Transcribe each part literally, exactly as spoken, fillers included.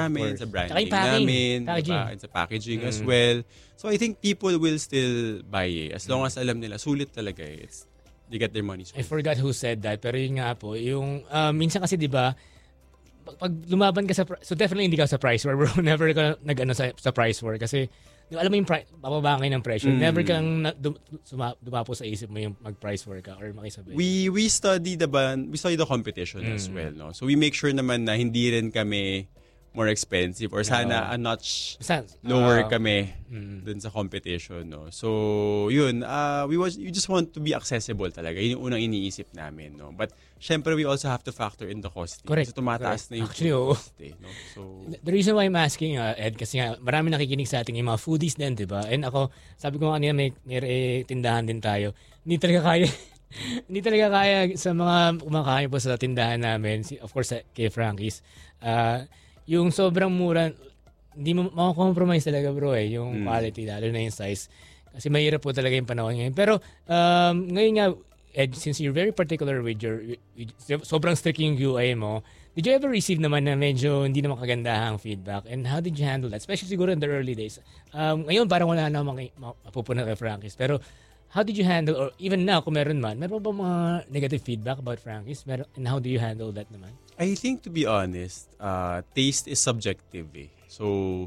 namin, sa branding packing, namin, packaging. diba? And sa packaging mm. as well. So I think people will still buy eh. As long as alam nila, sulit talaga eh. It's, they get their money's worth. I forgot who said that, pero yun nga po, yung, uh, minsan kasi di ba, pag lumaban ka sa, so definitely hindi ka sa price war, bro. Never ka nag-ano sa, sa price war kasi, alam mo yung pri- bababa kayo ng presyo. Mm. Never kang na, dum, suma, dumapo sa isip mo yung mag-price war ka or makisabay. We we study the ban, we study the competition mm. as well, no. So we make sure naman na hindi rin kami more expensive or sana uh, a notch uh, lower kami mm. dun sa competition, no. So yun, uh, we was you just want to be accessible talaga. Yun yung unang iniisip namin, no. But syempre we also have to factor in the cost. Correct. Kasi tumataas Correct. na yung Actually, cost, eh, no. So the reason why I'm asking uh, Ed kasi nga marami nakikinig sa ating yung mga foodies din, 'di ba? And ako, sabi ko kanina may, may eh, tindahan din tayo. Hindi talaga kaya hindi talaga kaya sa mga kumakain po sa tindahan namin, of course kay Frankie's. Uh, yung sobrang mura, hindi mo makakompromise talaga bro eh, yung mm. quality, lalo na yung size. Kasi mahirap po talaga yung panahon ngayon. Pero um, ngayon nga, Ed, since you're very particular with your, with, sobrang strict yung U I mo, did you ever receive naman na medyo hindi naman kagandahang feedback? And how did you handle that? Especially siguro in the early days. Um, ngayon parang wala na mapupunan kay Frankie's. Pero how did you handle, or even now kung meron man, meron ba mga negative feedback about Frankie's? Meron, and how do you handle that naman? I think, to be honest, uh, taste is subjective eh. So,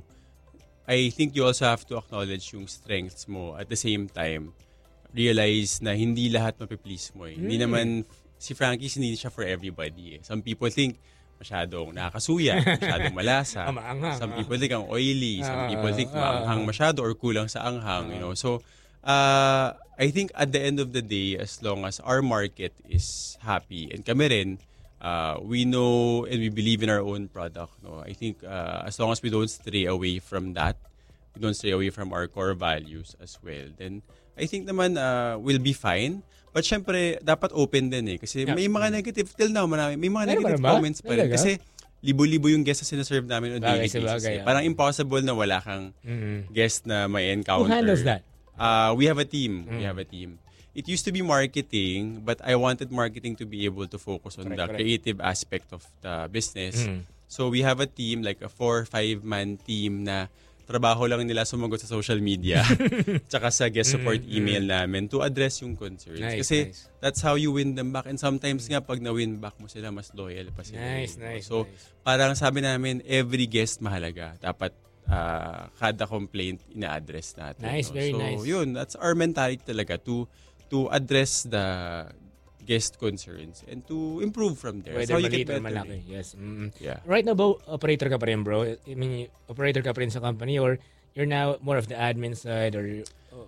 I think you also have to acknowledge yung strengths mo. At the same time, realize na hindi lahat mapiplease mo eh. Mm. Hindi naman, si Frankie's hindi siya for everybody eh. Some people think, masyadong nakakasuya, masyadong malasa. Some people think ang oily. Some people think maanghang masyado or kulang sa anghang, you know. So, uh, I think at the end of the day, as long as our market is happy, and kami rin, Uh, we know and we believe in our own product. No, I think uh, as long as we don't stray away from that, we don't stray away from our core values as well, then I think naman uh, we'll be fine. But syempre, dapat open din eh. Kasi yeah. may mga negative, till now, marami, may mga Meron negative comments pa rin. Kasi libo-libo yung guests na sinaserve namin on daily basis. Eh. Parang impossible na wala kang mm-hmm. guest na may encounter. Who handles that? Uh, we have a team. Mm. We have a team. It used to be marketing, but I wanted marketing to be able to focus on correct, the correct. creative aspect of the business. Mm. So we have a team, like a four, five-man team na trabaho lang nila sumagot sa social media tsaka sa guest support mm, email mm. namin to address yung concerns. Nice, Kasi nice. That's how you win them back. And sometimes nga pag na-win back mo sila, mas loyal pa sila. Nice, nice, so nice. Parang sabi namin, every guest mahalaga. Dapat uh, kada complaint ina-address natin. Nice, no? very so, nice. So yun, that's our mentality talaga to to address the guest concerns and to improve from there. Whether maliit or malaki. Yes. Mm-hmm. Yeah. Right now, ba, operator ka pa rin, bro? I mean, operator ka pa rin sa company or you're now more of the admin side or... Oh.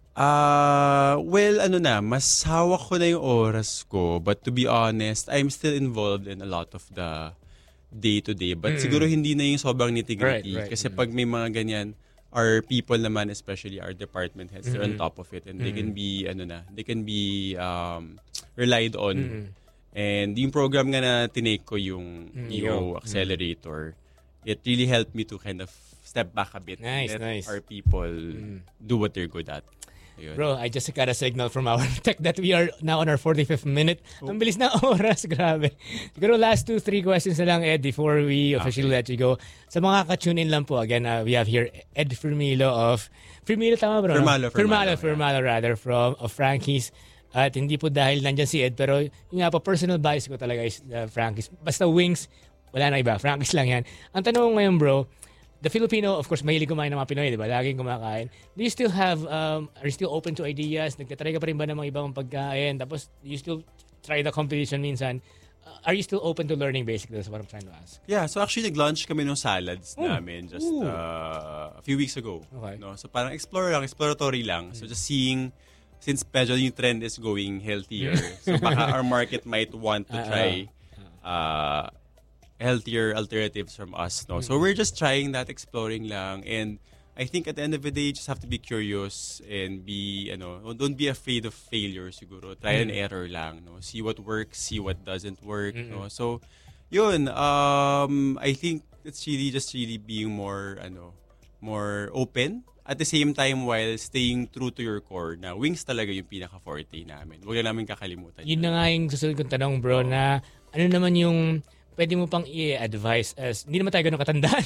Uh, well, ano na, mas hawak ko na yung oras ko. But to be honest, I'm still involved in a lot of the day-to-day. But mm. siguro hindi na yung sobrang nitty-gritty. Right, right. Kasi mm. pag may mga ganyan, our people naman, especially our department heads, mm-hmm. they're on top of it and mm-hmm. they can be ano na, they can be um, relied on. Mm-hmm. And yung program nga na tinake ko, yung mm-hmm. E O Accelerator, mm-hmm. it really helped me to kind of step back a bit. Nice, let nice. our people mm-hmm. do what they're good at. Ayun. Bro, I just got a signal from our tech that we are now on our forty-fifth minute. Oh. Ang bilis na oras, grabe. Siguro last two, three questions na lang, Ed, before we officially okay. let you go. Sa mga ka-tune in lang po, again, uh, we have here Ed Firmilo of... Firmilo, tama bro? Firmalo, no? Firmalo, Firmalo, yeah. rather, from of Frankie's. At hindi po dahil nandyan si Ed, pero yung nga po, personal bias ko talaga is uh, Frankie's. Basta wings, wala na iba. Frankie's lang yan. Ang tanong ko ngayon, bro, the Filipino, of course, mahilig kumain ng mga Pinoy, di ba? Laging kumakain. Do you still have, um, are you still open to ideas? Nagtatry ka pa rin ba ng mga ibang pagkain? Tapos, do you still try the competition minsan? Uh, are you still open to learning, basically? That's what I'm trying to ask. Yeah, so actually, nag-launch kami ng salads oh. namin just uh, a few weeks ago. Okay. No? So parang explore lang, exploratory lang. Mm. So just seeing, since medyo yung trend is going healthier, so baka our market might want to try uh, healthier alternatives from us, no? So we're just trying that, exploring lang, and I think at the end of the day, you just have to be curious and be, ano, don't be afraid of failure siguro. Try and error lang, no? See what works, see what doesn't work, mm-hmm. no? So, yun, um, I think it's really just really being more, ano, more open. At the same time, while staying true to your core, na wings talaga yung pinaka-forte namin. Huwag na namin kakalimutan. Yun, yun na nga yung susunod kong tanong, bro, oh. na ano naman yung pwede mo pang i-advise as, hindi naman tayo ganun katandaan,